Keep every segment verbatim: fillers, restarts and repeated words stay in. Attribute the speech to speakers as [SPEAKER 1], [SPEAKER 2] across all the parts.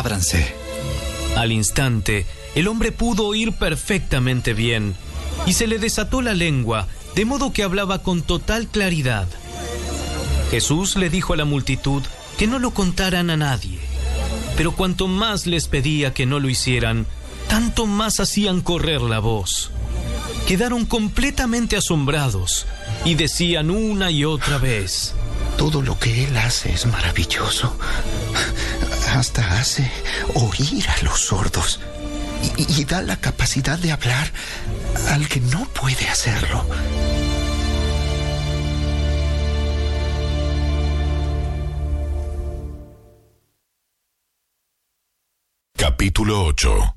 [SPEAKER 1] ábranse.
[SPEAKER 2] Al instante, el hombre pudo oír perfectamente bien, y se le desató la lengua, de modo que hablaba con total claridad. Jesús le dijo a la multitud que no lo contaran a nadie, pero cuanto más les pedía que no lo hicieran, tanto más hacían correr la voz. Quedaron completamente asombrados y decían una y otra vez:
[SPEAKER 3] todo lo que él hace es maravilloso. Hasta hace oír a los sordos y, y da la capacidad de hablar al que no puede hacerlo.
[SPEAKER 4] Capítulo ocho.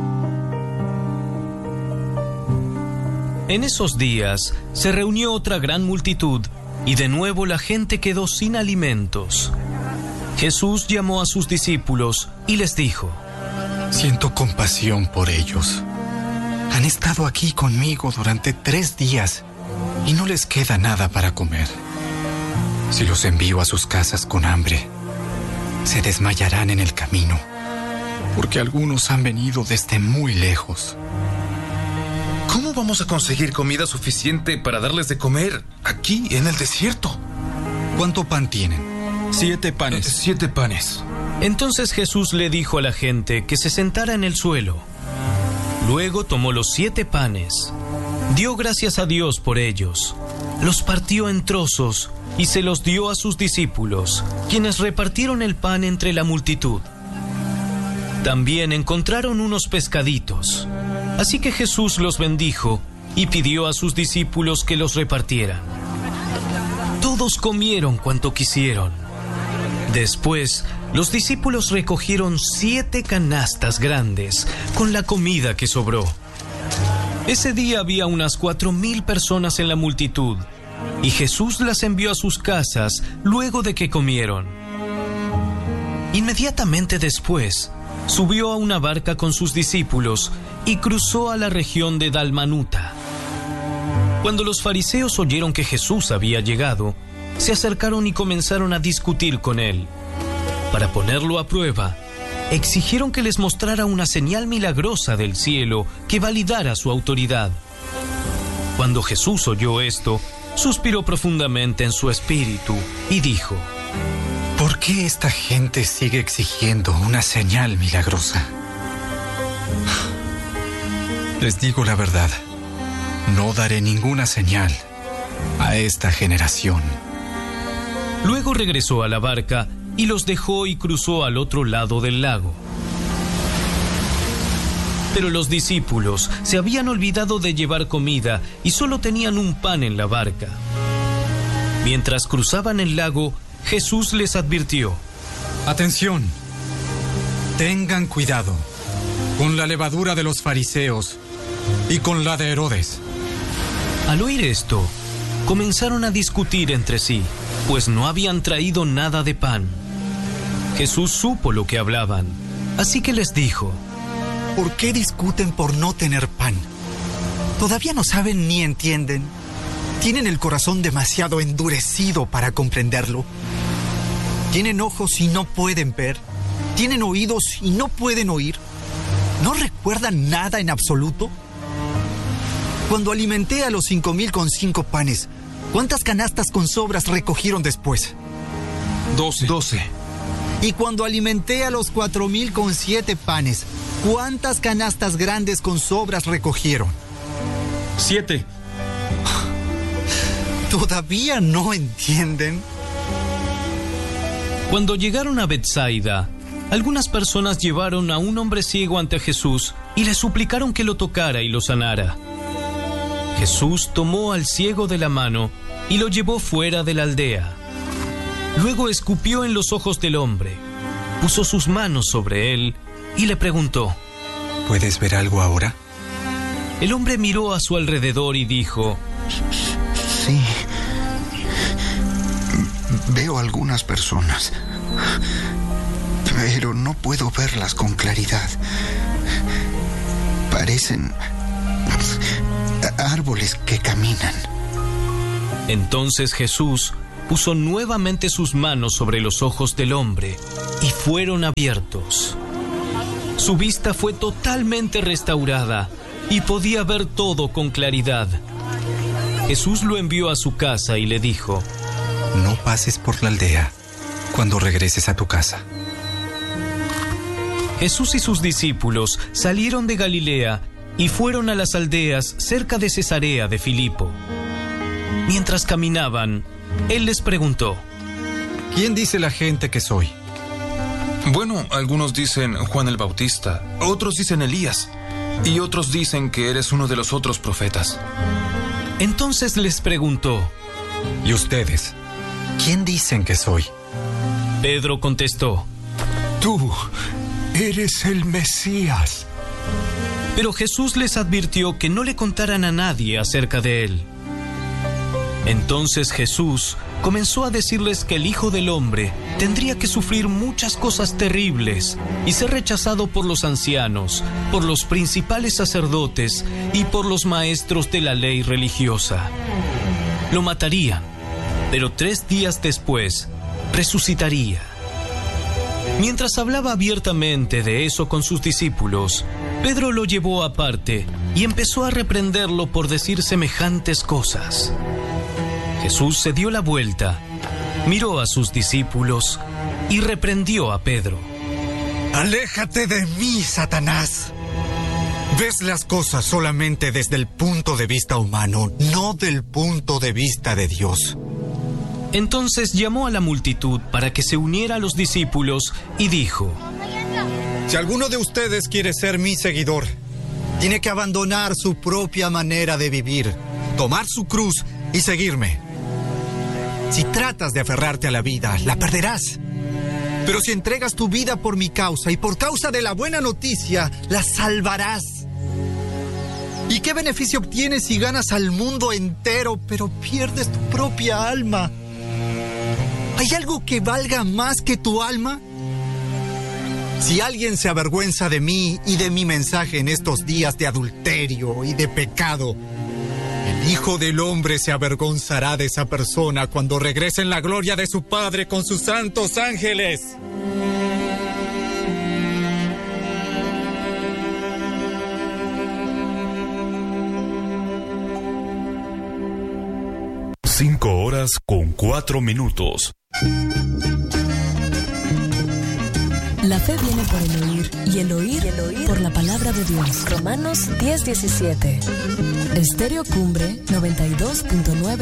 [SPEAKER 2] En esos días se reunió otra gran multitud, y de nuevo la gente quedó sin alimentos. Jesús llamó a sus discípulos y les dijo:
[SPEAKER 1] siento compasión por ellos. Han estado aquí conmigo durante tres días y no les queda nada para comer. Si los envío a sus casas con hambre, se desmayarán en el camino, porque algunos han venido desde muy lejos.
[SPEAKER 5] ¿Cómo vamos a conseguir comida suficiente para darles de comer aquí en el desierto?
[SPEAKER 1] ¿Cuánto pan tienen?
[SPEAKER 5] Siete panes. Eh, siete panes.
[SPEAKER 2] Entonces Jesús le dijo a la gente que se sentara en el suelo. Luego tomó los siete panes, dio gracias a Dios por ellos, los partió en trozos y se los dio a sus discípulos, quienes repartieron el pan entre la multitud. También encontraron unos pescaditos. Así que Jesús los bendijo y pidió a sus discípulos que los repartieran. Todos comieron cuanto quisieron. Después, los discípulos recogieron siete canastas grandes con la comida que sobró. Ese día había unas cuatro mil personas en la multitud, y Jesús las envió a sus casas luego de que comieron. Inmediatamente después, subió a una barca con sus discípulos y cruzó a la región de Dalmanuta. Cuando los fariseos oyeron que Jesús había llegado, se acercaron y comenzaron a discutir con él. Para ponerlo a prueba, exigieron que les mostrara una señal milagrosa del cielo que validara su autoridad. Cuando Jesús oyó esto, suspiró profundamente en su espíritu y dijo:
[SPEAKER 1] ¿por qué esta gente sigue exigiendo una señal milagrosa? Les digo la verdad, no daré ninguna señal a esta generación.
[SPEAKER 2] Luego regresó a la barca y los dejó y cruzó al otro lado del lago. Pero los discípulos se habían olvidado de llevar comida y solo tenían un pan en la barca. Mientras cruzaban el lago, Jesús les advirtió:
[SPEAKER 1] atención, tengan cuidado con la levadura de los fariseos y con la de Herodes.
[SPEAKER 2] Al oír esto, comenzaron a discutir entre sí, pues no habían traído nada de pan. Jesús supo lo que hablaban, así que les dijo:
[SPEAKER 6] ¿por qué discuten por no tener pan? ¿Todavía no saben ni entienden? ¿Tienen el corazón demasiado endurecido para comprenderlo? ¿Tienen ojos y no pueden ver? ¿Tienen oídos y no pueden oír? ¿No recuerdan nada en absoluto? Cuando alimenté a los cinco mil con cinco panes, ¿cuántas canastas con sobras recogieron después?
[SPEAKER 5] Doce. Doce.
[SPEAKER 6] Y cuando alimenté a los cuatro mil con siete panes, ¿cuántas canastas grandes con sobras recogieron?
[SPEAKER 5] Siete.
[SPEAKER 6] ¿Todavía no entienden?
[SPEAKER 2] Cuando llegaron a Betsaida, algunas personas llevaron a un hombre ciego ante Jesús y le suplicaron que lo tocara y lo sanara. Jesús tomó al ciego de la mano y lo llevó fuera de la aldea. Luego escupió en los ojos del hombre, puso sus manos sobre él y le preguntó:
[SPEAKER 1] ¿puedes ver algo ahora?
[SPEAKER 2] El hombre miró a su alrededor y dijo:
[SPEAKER 3] sí, veo algunas personas, pero no puedo verlas con claridad. Parecen árboles que caminan.
[SPEAKER 2] Entonces Jesús puso nuevamente sus manos sobre los ojos del hombre y fueron abiertos. Su vista fue totalmente restaurada y podía ver todo con claridad. Jesús lo envió a su casa y le dijo:
[SPEAKER 1] no pases por la aldea cuando regreses a tu casa.
[SPEAKER 2] Jesús y sus discípulos salieron de Galilea y fueron a las aldeas cerca de Cesarea de Filipo. Mientras caminaban, él les preguntó:
[SPEAKER 1] ¿quién dice la gente que soy?
[SPEAKER 5] Bueno, algunos dicen Juan el Bautista, otros dicen Elías, y otros dicen que eres uno de los otros profetas.
[SPEAKER 2] Entonces les preguntó:
[SPEAKER 1] ¿y ustedes? ¿Quién dicen que soy?
[SPEAKER 2] Pedro contestó:
[SPEAKER 6] Tú eres el Mesías.
[SPEAKER 2] Pero Jesús les advirtió que no le contaran a nadie acerca de él. Entonces Jesús comenzó a decirles que el Hijo del Hombre tendría que sufrir muchas cosas terribles y ser rechazado por los ancianos, por los principales sacerdotes y por los maestros de la ley religiosa. Lo matarían, pero tres días después resucitaría. Mientras hablaba abiertamente de eso con sus discípulos, Pedro lo llevó aparte y empezó a reprenderlo por decir semejantes cosas. Jesús se dio la vuelta, miró a sus discípulos y reprendió a Pedro.
[SPEAKER 6] Aléjate de mí, Satanás. Ves las cosas solamente desde el punto de vista humano, no del punto de vista de Dios.
[SPEAKER 2] Entonces llamó a la multitud para que se uniera a los discípulos y dijo:
[SPEAKER 6] Si alguno de ustedes quiere ser mi seguidor, tiene que abandonar su propia manera de vivir, tomar su cruz y seguirme. Si tratas de aferrarte a la vida, la perderás. Pero si entregas tu vida por mi causa y por causa de la buena noticia, la salvarás. ¿Y qué beneficio obtienes si ganas al mundo entero, pero pierdes tu propia alma? ¿Hay algo que valga más que tu alma? Si alguien se avergüenza de mí y de mi mensaje en estos días de adulterio y de pecado, el Hijo del Hombre se avergonzará de esa persona cuando regrese en la gloria de su Padre con sus santos ángeles.
[SPEAKER 4] Cinco horas con cuatro minutos.
[SPEAKER 7] La fe viene por el oír, y el oír, y el oír por la palabra de Dios. Romanos diez diecisiete. Estéreo Cumbre noventa y dos punto nueve.